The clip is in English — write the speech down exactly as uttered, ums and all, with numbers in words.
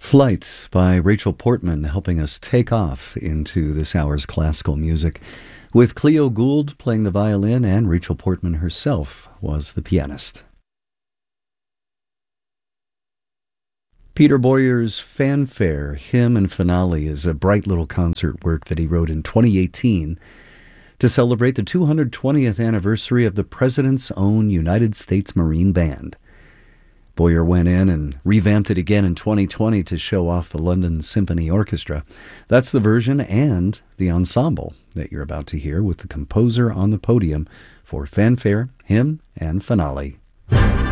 Flight by Rachel Portman helping us take off into this hour's classical music, with Cleo Gould playing the violin and Rachel Portman herself was the pianist. Peter Boyer's Fanfare, Hymn and Finale is a bright little concert work that he wrote in twenty eighteen to celebrate the two hundred twentieth anniversary of the President's own United States Marine Band. Boyer went in and revamped it again in twenty twenty to show off the London Symphony Orchestra. That's the version and the ensemble that you're about to hear with the composer on the podium for Fanfare, Hymn, and Finale.